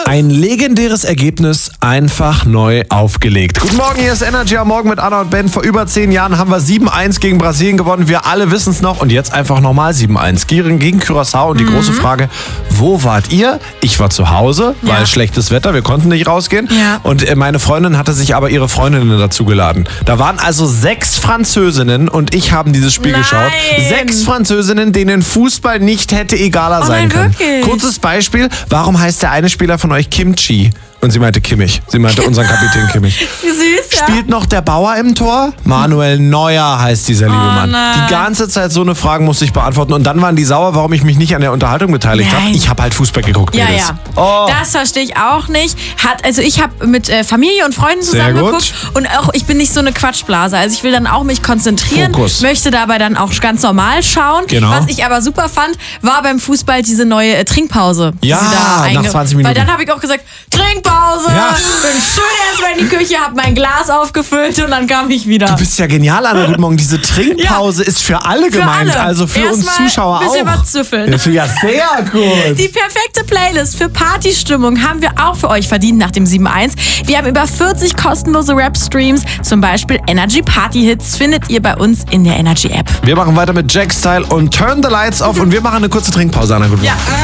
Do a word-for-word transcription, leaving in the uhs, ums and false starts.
Ein legendäres Ergebnis einfach neu aufgelegt. Guten Morgen, hier ist Energy am Morgen mit Anna und Ben. Vor über zehn Jahren haben wir sieben eins gegen Brasilien gewonnen. Wir alle wissen es noch. Und jetzt einfach nochmal sieben eins gegen, gegen Curaçao. Und die mhm. große Frage, wo wart ihr? Ich war zu Hause, ja. weil schlechtes Wetter, wir konnten nicht rausgehen. Ja. Und meine Freundin hatte sich aber ihre Freundinnen dazu geladen. Da waren also sechs Französinnen und ich haben dieses Spiel Nein. geschaut. Sechs Französinnen, denen Fußball nicht hätte egaler oh sein nein, können. Wirklich? Kurzes Beispiel, warum heißt der eine Spieler von euch Kimchi? Und sie meinte Kimmich. Sie meinte unseren Kapitän Kimmich. Wie süß, ja. Spielt noch der Bauer im Tor? Manuel Neuer heißt dieser liebe oh, Mann. Nein. Die ganze Zeit so eine Frage musste ich beantworten. Und dann waren die sauer, warum ich mich nicht an der Unterhaltung beteiligt habe. Ich habe halt Fußball geguckt. Ja, Mädels. ja. Oh. Das verstehe ich auch nicht. Hat, also ich habe mit äh, Familie und Freunden zusammen Sehr gut. geguckt. Und auch ich bin nicht so eine Quatschblase. Also ich will dann auch mich konzentrieren. Fokus. Möchte dabei dann auch ganz normal schauen. Genau. Was ich aber super fand, war beim Fußball diese neue äh, Trinkpause. die Ja, sie da nach einge- zwanzig Minuten. Weil dann habe ich auch gesagt, Trinkpause. Ja. Bin schön erstmal in die Küche, habe mein Glas aufgefüllt und dann kam ich wieder. Du bist ja genial, Anna. Guten Morgen. Diese Trinkpause ja. ist für alle für gemeint. alle. Also für Erst uns Zuschauer ein bisschen auch. was züffeln. Ja, sehr gut. Die perfekte Playlist für Partystimmung haben wir auch für euch verdient nach dem sieben eins. Wir haben über vierzig kostenlose Rap-Streams, zum Beispiel Energy Party Hits, findet ihr bei uns in der Energy App. Wir machen weiter mit Jack Style und Turn the Lights Off und wir machen eine kurze Trinkpause, Anna. Guten Morgen. Ja.